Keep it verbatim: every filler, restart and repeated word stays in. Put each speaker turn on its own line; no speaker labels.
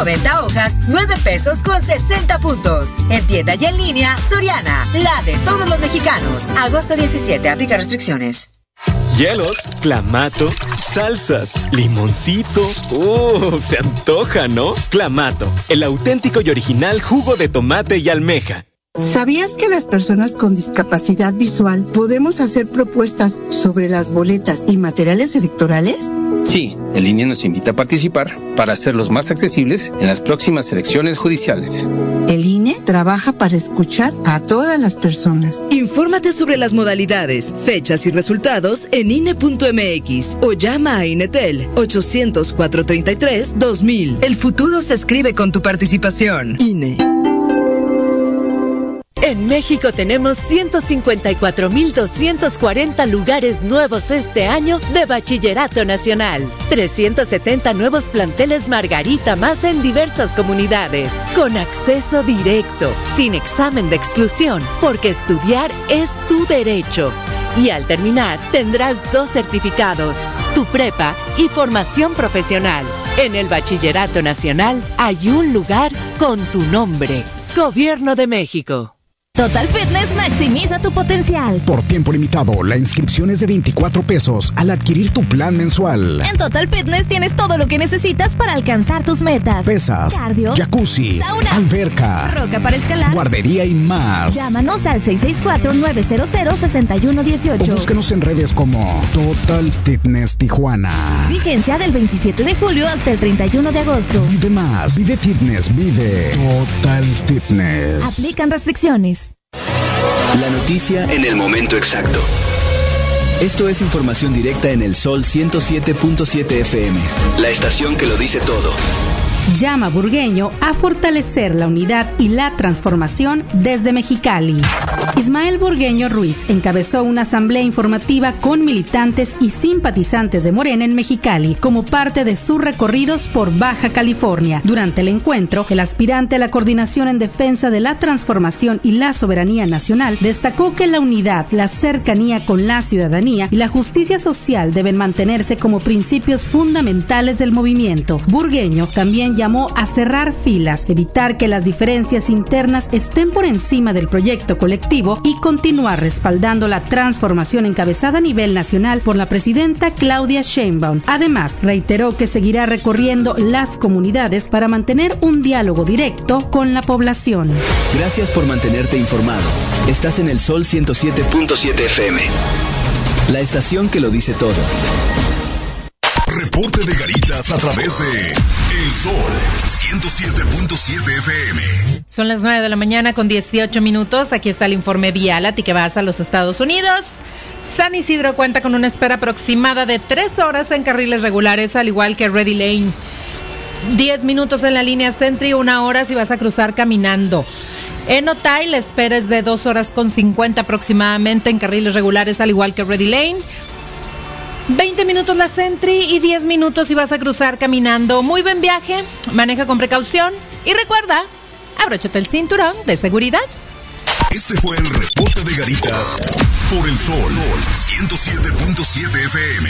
noventa hojas, nueve pesos con sesenta puntos. En tienda y en línea, Soriana, la de todos los mexicanos. Agosto diecisiete, aplica restricciones.
Hielos, clamato, salsas, limoncito. ¡Uh! Se antoja, ¿no? Clamato, el auténtico y original jugo de tomate y almeja.
¿Sabías que las personas con discapacidad visual podemos hacer propuestas sobre las boletas y materiales electorales?
Sí, el I N E nos invita a participar para hacerlos más accesibles en las próximas elecciones judiciales.
El I N E trabaja para escuchar a todas las personas.
Infórmate sobre las modalidades, fechas y resultados en I N E punto M X o llama a INETEL ochocientos, cuatrocientos treinta y tres, dos mil. El futuro se escribe con tu participación. I N E.
En México tenemos ciento cincuenta y cuatro mil doscientos cuarenta lugares nuevos este año de Bachillerato Nacional. trescientos setenta nuevos planteles Margarita más en diversas comunidades. Con acceso directo, sin examen de exclusión, porque estudiar es tu derecho. Y al terminar, tendrás dos certificados, tu prepa y formación profesional. En el Bachillerato Nacional hay un lugar con tu nombre. Gobierno de México.
Total Fitness maximiza tu potencial.
Por tiempo limitado, la inscripción es de veinticuatro pesos al adquirir tu plan mensual.
En Total Fitness tienes todo lo que necesitas para alcanzar tus metas.
Pesas,
cardio,
jacuzzi,
sauna,
alberca,
roca para escalar,
guardería y más.
Llámanos al seis seis cuatro, nueve cero cero, seis uno uno ocho.
O búscanos en redes como Total Fitness Tijuana.
Vigencia del veintisiete de julio hasta el treinta y uno de agosto.
Vive más, vive fitness, vive Total Fitness.
Aplican restricciones.
La noticia en el momento exacto. Esto es información directa en el Sol ciento siete punto siete F M. La estación que lo dice todo.
Llama Burgueño a fortalecer la unidad y la transformación desde Mexicali. Ismael Burgueño Ruiz encabezó una asamblea informativa con militantes y simpatizantes de Morena en Mexicali como parte de sus recorridos por Baja California. Durante el encuentro, el aspirante a la coordinación en defensa de la transformación y la soberanía nacional destacó que la unidad, la cercanía con la ciudadanía y la justicia social deben mantenerse como principios fundamentales del movimiento. Burgueño también llamó a cerrar filas, evitar que las diferencias internas estén por encima del proyecto colectivo y continuar respaldando la transformación encabezada a nivel nacional por la presidenta Claudia Sheinbaum. Además, reiteró que seguirá recorriendo las comunidades para mantener un diálogo directo con la población.
Gracias por mantenerte informado. Estás en el Sol ciento siete punto siete F M. La estación que lo dice todo.
Reporte de Garitas a través de El Sol ciento siete punto siete F M.
Son las nueve de la mañana con dieciocho minutos. Aquí está el informe vial a ti que vas a los Estados Unidos. San Isidro cuenta con una espera aproximada de tres horas en carriles regulares, al igual que Ready Lane. diez minutos en la línea Sentry, una hora si vas a cruzar caminando. En Otay la espera es de dos horas con cincuenta aproximadamente en carriles regulares, al igual que Ready Lane. veinte minutos la Sentry y diez minutos si vas a cruzar caminando. Muy buen viaje, maneja con precaución y recuerda, abróchate el cinturón de seguridad.
Este fue el reporte de Garitas por el Sol ciento siete punto siete F M.